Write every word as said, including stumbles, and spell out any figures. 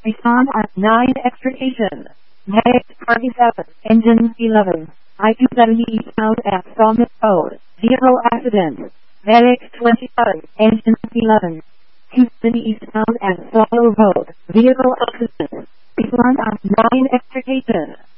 Respond at nine extrication. Medic twenty-seven. Engine eleven. I two seventy eastbound at Summit Road. Vehicle accident. Medic twenty-seven. Engine eleven. two seventy eastbound at Solo Road. Vehicle accident. Respond at nine extrication.